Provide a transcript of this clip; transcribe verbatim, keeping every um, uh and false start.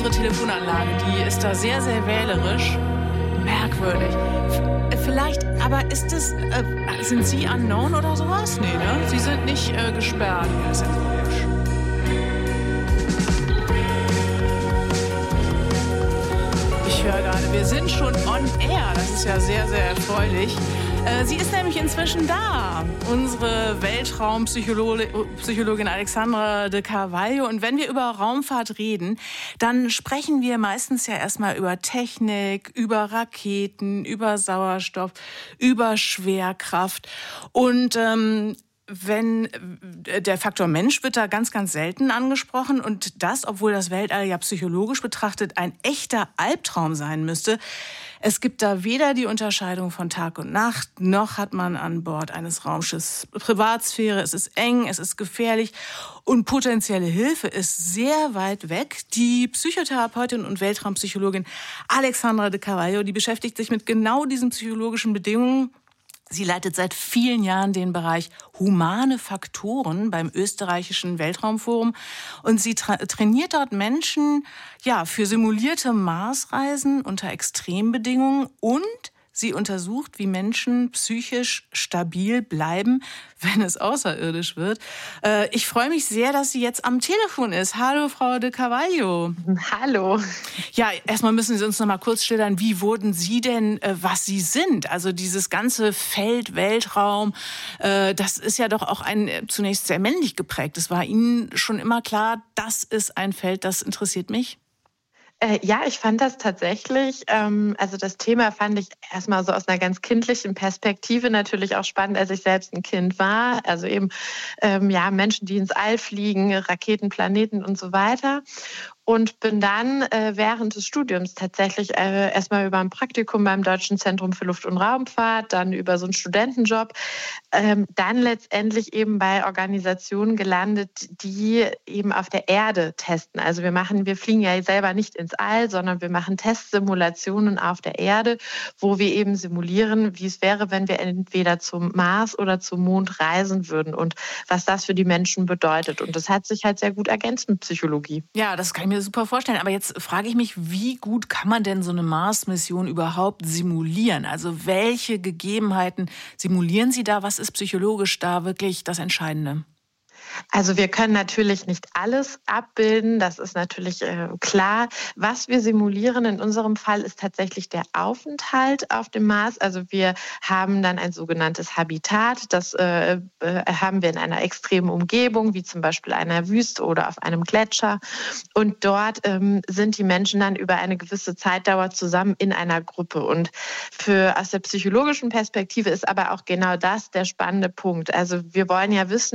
unsere Telefonanlage, die ist da sehr, sehr wählerisch. Merkwürdig. F- Vielleicht, aber ist es, äh, sind Sie unknown oder sowas? Nee, ne? Sie sind nicht äh, gesperrt. Ja, ist ja komisch. Ich höre gerade, wir sind schon on air. Das ist ja sehr, sehr erfreulich. Äh, sie ist nämlich inzwischen da, unsere Weltraumpsychologin Alexandra de Carvalho. Und wenn wir über Raumfahrt reden, dann sprechen wir meistens ja erstmal über Technik, über Raketen, über Sauerstoff, über Schwerkraft. Und ähm, wenn der Faktor Mensch wird da ganz, ganz selten angesprochen. Und das, obwohl das Weltall ja psychologisch betrachtet ein echter Albtraum sein müsste. Es gibt da weder die Unterscheidung von Tag und Nacht, noch hat man an Bord eines Raumschiffs Privatsphäre. Es ist eng, es ist gefährlich und potenzielle Hilfe ist sehr weit weg. Die Psychotherapeutin und Weltraumpsychologin Alexandra de Carvalho, die beschäftigt sich mit genau diesen psychologischen Bedingungen. Sie leitet seit vielen Jahren den Bereich humane Faktoren beim österreichischen Weltraumforum und sie tra- trainiert dort Menschen ja, für simulierte Marsreisen unter Extrembedingungen und sie untersucht, wie Menschen psychisch stabil bleiben, wenn es außerirdisch wird. Äh, ich freue mich sehr, dass sie jetzt am Telefon ist. Hallo, Frau de Carvalho. Hallo. Ja, erstmal müssen Sie uns noch mal kurz schildern, wie wurden Sie denn, äh, was Sie sind? Also dieses ganze Feld, Weltraum, äh, das ist ja doch auch ein äh, zunächst sehr männlich geprägt. Es war Ihnen schon immer klar, das ist ein Feld, das interessiert mich? Äh, ja, ich fand das tatsächlich, ähm, also das Thema fand ich erstmal so aus einer ganz kindlichen Perspektive natürlich auch spannend, als ich selbst ein Kind war. Also eben ähm, ja Menschen, die ins All fliegen, Raketen, Planeten und so weiter. Und bin dann äh, während des Studiums tatsächlich äh, erstmal über ein Praktikum beim Deutschen Zentrum für Luft- und Raumfahrt, dann über so einen Studentenjob, ähm, dann letztendlich eben bei Organisationen gelandet, die eben auf der Erde testen. Also wir machen, wir fliegen ja selber nicht ins All, sondern wir machen Testsimulationen auf der Erde, wo wir eben simulieren, wie es wäre, wenn wir entweder zum Mars oder zum Mond reisen würden und was das für die Menschen bedeutet. Und das hat sich halt sehr gut ergänzt mit Psychologie. Ja, das kann ich mir super vorstellen. Aber jetzt frage ich mich, wie gut kann man denn so eine Mars-Mission überhaupt simulieren? Also welche Gegebenheiten simulieren Sie da? Was ist psychologisch da wirklich das Entscheidende? Also wir können natürlich nicht alles abbilden, das ist natürlich äh, klar. Was wir simulieren in unserem Fall ist tatsächlich der Aufenthalt auf dem Mars. Also wir haben dann ein sogenanntes Habitat, das äh, äh, haben wir in einer extremen Umgebung, wie zum Beispiel einer Wüste oder auf einem Gletscher. Und dort ähm, sind die Menschen dann über eine gewisse Zeitdauer zusammen in einer Gruppe. Und für aus der psychologischen Perspektive ist aber auch genau das der spannende Punkt. Also wir wollen ja wissen,